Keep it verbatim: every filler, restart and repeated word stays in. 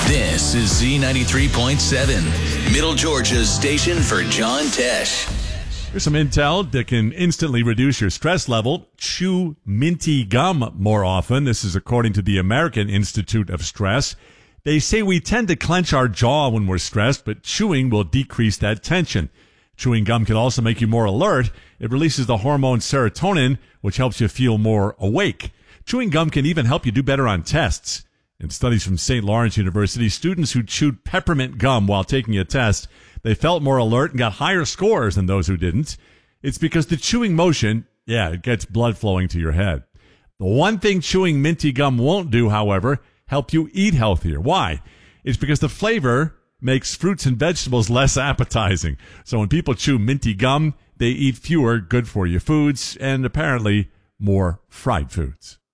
This is Z ninety-three point seven, Middle Georgia's station for John Tesh. Here's some intel that can instantly reduce your stress level. Chew minty gum more often. This is according to the American Institute of Stress. They say we tend to clench our jaw when we're stressed, but chewing will decrease that tension. Chewing gum can also make you more alert. It releases the hormone serotonin, which helps you feel more awake. Chewing gum can even help you do better on tests. In studies from Saint Lawrence University, students who chewed peppermint gum while taking a test, they felt more alert and got higher scores than those who didn't. It's because the chewing motion, yeah, it gets blood flowing to your head. The one thing chewing minty gum won't do, however, help you eat healthier. Why? It's because the flavor makes fruits and vegetables less appetizing. So when people chew minty gum, they eat fewer good-for-you foods and apparently more fried foods.